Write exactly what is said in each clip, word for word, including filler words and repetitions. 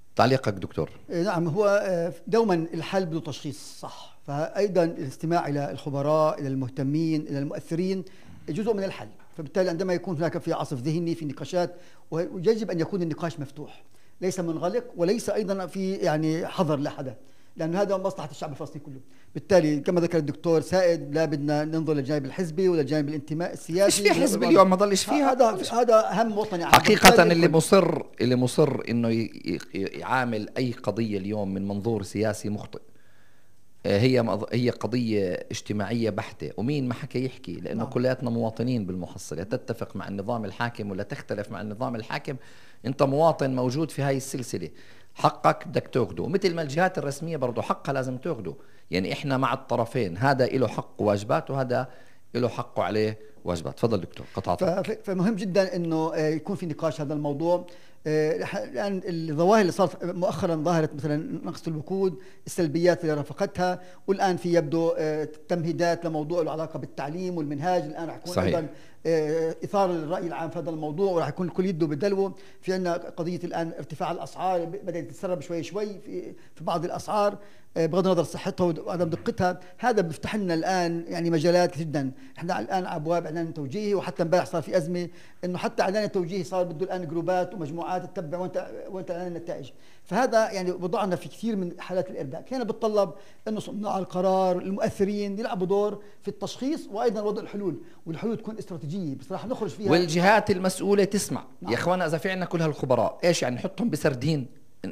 تعليقك دكتور؟ نعم، هو دوما الحل بده تشخيص صح، فأيضا الاستماع إلى الخبراء، إلى المهتمين، إلى المؤثرين جزء من الحل. فبالتالي عندما يكون هناك في عصف ذهني، في نقاشات، ويجب أن يكون النقاش مفتوح ليس منغلق، وليس أيضا في يعني حظر لحدا، لأن هذا مصلحة الشعب الفلسطيني كله. بالتالي كما ذكر الدكتور سائد، لا بدنا ننظر للجانب الحزبي ولا جانب الانتماء السياسي. مش في حزب اليوم، ما ضلش فيها. هذا هذا هم وطني حقيقة. اللي مصر اللي مصر انه يعامل اي قضية اليوم من منظور سياسي مخطئ. هي هي قضية اجتماعية بحتة، ومين ما حكى يحكي، لأنه نعم. كلياتنا مواطنين بالمحصلة، تتفق مع النظام الحاكم ولا تختلف مع النظام الحاكم، أنت مواطن موجود في هاي السلسلة، حقك بدك تاخده، مثل ما الجهات الرسمية برضو حقها لازم تاخده. يعني إحنا مع الطرفين، هذا له حق وواجبات وهذا له حقه عليه واجبات. تفضل دكتور، قطعتك. فمهم جدا إنه يكون في نقاش هذا الموضوع. الآن الظواهر اللي صارت مؤخرا ظهرت مثلا نقص الوقود، السلبيات اللي رافقتها، والآن في يبدو تمهيدات لموضوع له علاقة بالتعليم والمنهاج. الآن رح يكون أيضا إثارة للرأي العام في هذا الموضوع، وراح يكون الكل يده بدلوه. في عندنا قضية الآن ارتفاع الأسعار بدأت تتسرب شوي شوي في في بعض الأسعار بغض النظر صحتها وعدم دقتها. هذا بيفتح لنا الآن يعني مجالات جدا. احنا الآن على أبواب إعلان توجيهي، وحتى امبارح صار في أزمة إنه حتى إعلان التوجيهي صار بده الآن جروبات ومجموعات تتبع وانت وانت إعلان النتائج. فهذا يعني وضعنا في كثير من حالات الإرباك. هنا بتطلب إنه صناع القرار المؤثرين يلعبوا دور في التشخيص وأيضا وضع الحلول، والحلول تكون استراتيجية بصراحة نخرج فيها، والجهات المسؤولة تسمع. نعم. يا إخوانا إذا في عنا كل هالخبراء إيش يعني نحطهم بسردين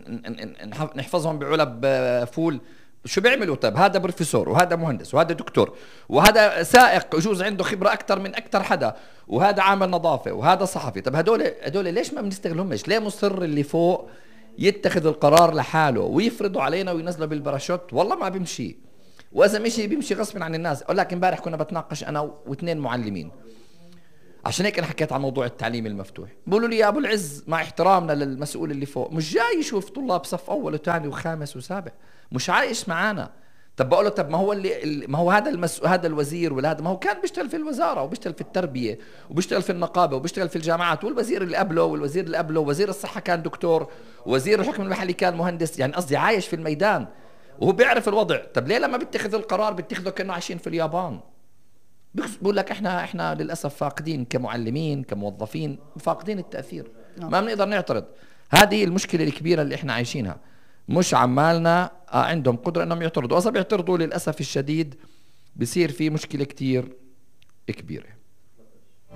نحفظهم بعلب فول؟ شو بيعملوا؟ طيب هذا بروفيسور وهذا مهندس وهذا دكتور وهذا سائق يجوز عنده خبرة أكثر من أكثر حدا، وهذا عامل نظافة وهذا صحفي. طب هدول هدول ليش ما بنستغلهمش؟ ليه مصر اللي فوق يتخذ القرار لحاله ويفرضوا علينا وينزلوا بالباراشوت؟ والله ما بيمشي، وإذا مشي بيمشي غصب عن الناس. أقول لك امبارح كنا بتناقش أنا واثنين معلمين، عشان هيك أنا حكيت عن موضوع التعليم المفتوح. بقولوا لي يا أبو العز مع احترامنا للمسؤول اللي فوق، مش جاي يشوف طلاب صف أول وثاني وخامس وسابع، مش عايش معانا. طب بقول له طب ما هو اللي ما هو هذا المس... هذا الوزير ولا هذا، ما هو كان بيشتغل في الوزارة وبيشتغل في التربية وبيشتغل في النقابة وبيشتغل في الجامعات، والوزير اللي قبله والوزير اللي قبله، وزير الصحة كان دكتور، وزير الحكم المحلي كان مهندس، يعني قصدي عايش في الميدان وهو بيعرف الوضع. طب ليه لما بيتخذ القرار بيتخذه كأنه عايشين في اليابان؟ بقول لك احنا احنا للاسف فاقدين كمعلمين كموظفين، فاقدين التاثير. نعم. ما بنقدر نعترض. هذه المشكله الكبيره اللي احنا عايشينها. مش عمالنا عندهم قدره انهم يعترضوا، اذا بيعترضوا للاسف الشديد بصير في مشكله كتير كبيره.